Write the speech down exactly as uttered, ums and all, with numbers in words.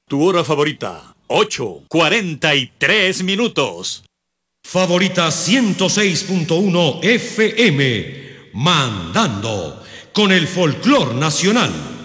Tu hora favorita, ocho cuarenta y tres minutos. Favorita ciento seis punto uno F M, mandando con el folclor nacional.